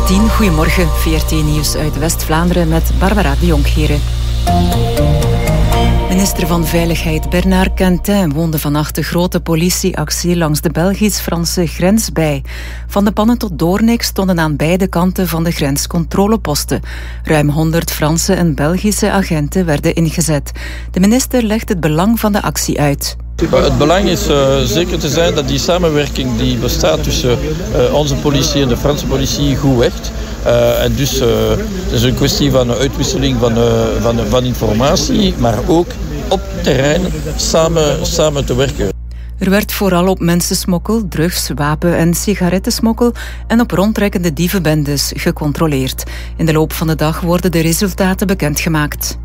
10:30. Goedemorgen, VRT Nieuws uit West-Vlaanderen met Barbara de Jongheren. Minister van Veiligheid Bernard Quentin woonde vannacht de grote politieactie langs de Belgisch-Franse grens bij. Van de Pannen tot Doornik stonden aan beide kanten van de grens controleposten. Ruim 100 Franse en Belgische agenten werden ingezet. De minister legt het belang van de actie uit. Het belang is zeker te zijn dat die samenwerking die bestaat tussen onze politie en de Franse politie goed werkt. En dus het is een kwestie van uitwisseling van informatie, maar ook op terrein samen te werken. Er werd vooral op mensensmokkel, drugs, wapen- en sigarettensmokkel en op rondtrekkende dievenbendes gecontroleerd. In de loop van de dag worden de resultaten bekendgemaakt.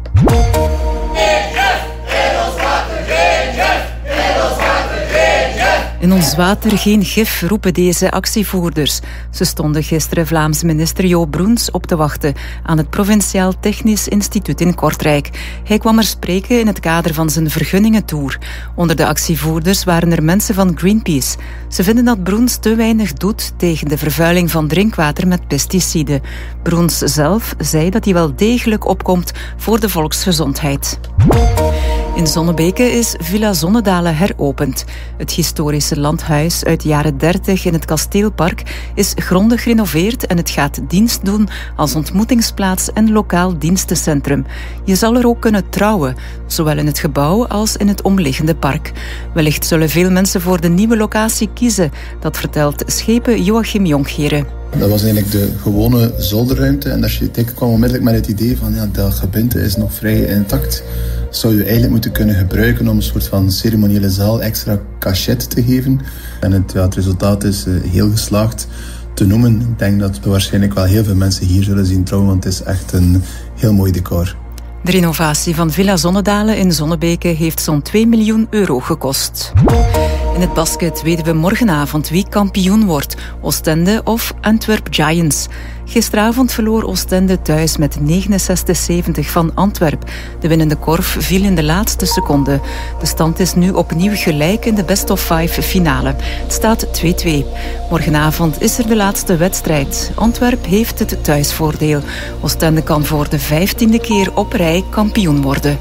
In ons water geen gif, roepen deze actievoerders. Ze stonden gisteren Vlaams minister Jo Broens op te wachten aan het Provinciaal Technisch Instituut in Kortrijk. Hij kwam er spreken in het kader van zijn vergunningentour. Onder de actievoerders waren er mensen van Greenpeace. Ze vinden dat Broens te weinig doet tegen de vervuiling van drinkwater met pesticiden. Broens zelf zei dat hij wel degelijk opkomt voor de volksgezondheid. In Zonnebeke is Villa Zonnedalen heropend. Het historische landhuis uit de jaren 30 in het Kasteelpark is grondig gerenoveerd en het gaat dienst doen als ontmoetingsplaats en lokaal dienstencentrum. Je zal er ook kunnen trouwen, zowel in het gebouw als in het omliggende park. Wellicht zullen veel mensen voor de nieuwe locatie kiezen, dat vertelt schepen Joachim Jongheren. Dat was eigenlijk de gewone zolderruimte en de architect kwam onmiddellijk met het idee van dat gebinte is nog vrij intact. Zou je eigenlijk moeten kunnen gebruiken om een soort van ceremoniële zaal extra cachet te geven. En het resultaat is heel geslaagd te noemen. Ik denk dat we waarschijnlijk wel heel veel mensen hier zullen zien trouwen, want het is echt een heel mooi decor. De renovatie van Villa Zonnedalen in Zonnebeke heeft zo'n 2 miljoen euro gekost. In het basket weten we morgenavond wie kampioen wordt, Oostende of Antwerp Giants. Gisteravond verloor Oostende thuis met 69-70 van Antwerp. De winnende korf viel in de laatste seconde. De stand is nu opnieuw gelijk in de best of 5 finale. Het staat 2-2. Morgenavond is er de laatste wedstrijd. Antwerp heeft het thuisvoordeel. Oostende kan voor de 15e keer op rij kampioen worden.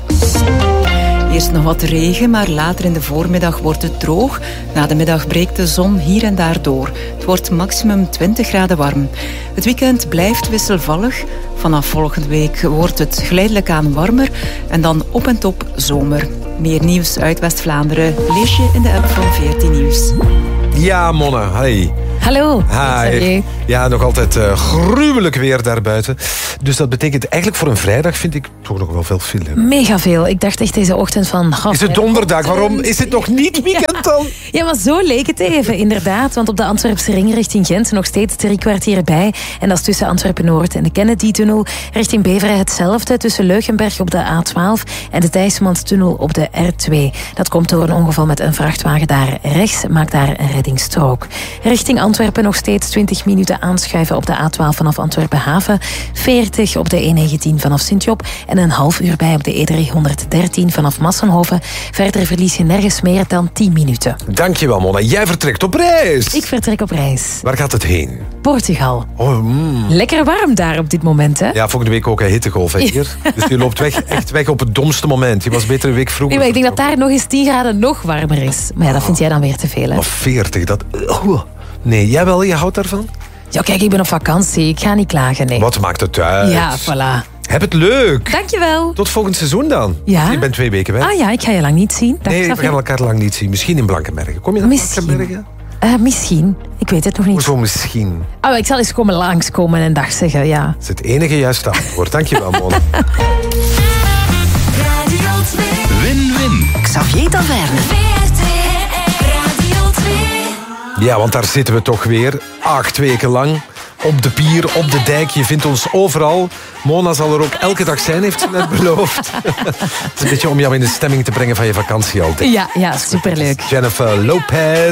Eerst nog wat regen, maar later in de voormiddag wordt het droog. Na de middag breekt de zon hier en daar door. Het wordt maximum 20 graden warm. Het weekend blijft wisselvallig. Vanaf volgende week wordt het geleidelijk aan warmer en dan op en top zomer. Meer nieuws uit West-Vlaanderen lees je in de app van VRT Nieuws. Ja, Mona, hey. Hallo. Hi. Ja, nog altijd gruwelijk weer daarbuiten. Dus dat betekent eigenlijk voor een vrijdag vind ik toch nog wel veel file. Mega veel. Ik dacht echt deze ochtend van... Is het donderdag? Waarom is het nog niet weekend dan? Ja, maar zo leek het even, inderdaad. Want op de Antwerpse ring richting Gent nog steeds 3 kwartier bij. En dat is tussen Antwerpen-Noord en de Kennedy-tunnel. Richting Beveren hetzelfde tussen Leugenberg op de A12 en de Thijsmans-tunnel op de R2. Dat komt door een ongeval met een vrachtwagen daar rechts. Maakt daar een reddingsstrook. Richting Antwerpen nog steeds 20 minuten aanschuiven op de A12 vanaf Antwerpen-Haven. 40 op de E19 vanaf Sint-Job. En een half uur bij op de E313 vanaf Massenhoven. Verder verlies je nergens meer dan 10 minuten. Dankjewel, Mona. Jij vertrekt op reis. Ik vertrek op reis. Waar gaat het heen? Portugal. Oh, Lekker warm daar op dit moment, hè? Ja, volgende week ook een hittegolf hier. Dus je loopt echt weg op het domste moment. Je was beter een week vroeger. Nee, maar ik denk dat daar nog eens 10 graden nog warmer is. Maar ja, dat vind jij dan weer te veel, hè? Of 40, dat... Nee, jij wel? Je houdt daarvan? Ja, kijk, ik ben op vakantie. Ik ga niet klagen, nee. Wat maakt het uit? Ja, voilà. Heb het leuk. Dankjewel. Tot volgend seizoen dan. Ja. Je bent 2 weken weg. Ah ja, ik ga je lang niet zien. Nee, we gaan elkaar lang niet zien. Misschien in Blankenbergen. Kom je naar Blankenbergen? Misschien. Ik weet het nog niet. Hoezo misschien? Oh, ik zal eens langskomen en een dag zeggen, ja. Dat is het enige juiste antwoord. Dankjewel, Mona. Win-win. Xavier Taverne. Ja, want daar zitten we toch weer. 8 weken lang. Op de pier, op de dijk. Je vindt ons overal. Mona zal er ook elke dag zijn, heeft ze net beloofd. Het is een beetje om jou in de stemming te brengen van je vakantie altijd. Ja, superleuk. Jennifer Lopez.